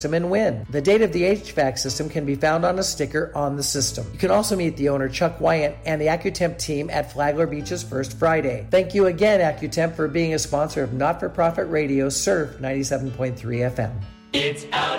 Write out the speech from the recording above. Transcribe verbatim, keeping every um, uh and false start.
and win. The date of the H V A C system can be found on a sticker on the system. You can also meet the owner, Chuck Wyant, and the AccuTemp team at Flagler Beach's First Friday. Thank you again, AccuTemp, for being a sponsor of Not-for-Profit Radio, Surf ninety-seven point three F M. It's out